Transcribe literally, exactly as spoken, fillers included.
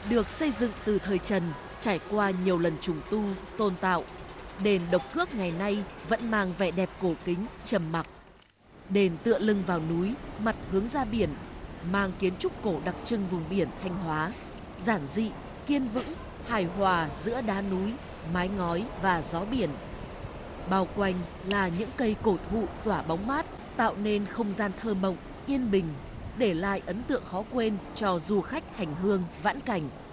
Được xây dựng từ thời Trần, trải qua nhiều lần trùng tu, tôn tạo, đền Độc Cước ngày nay vẫn mang vẻ đẹp cổ kính, trầm mặc. Đền tựa lưng vào núi, mặt hướng ra biển, mang kiến trúc cổ đặc trưng vùng biển Thanh Hóa, giản dị, kiên vững, hài hòa giữa đá núi, mái ngói và gió biển. Bao quanh là những cây cổ thụ tỏa bóng mát, tạo nên không gian thơ mộng, yên bình, để lại ấn tượng khó quên cho du khách hành hương vãn cảnh.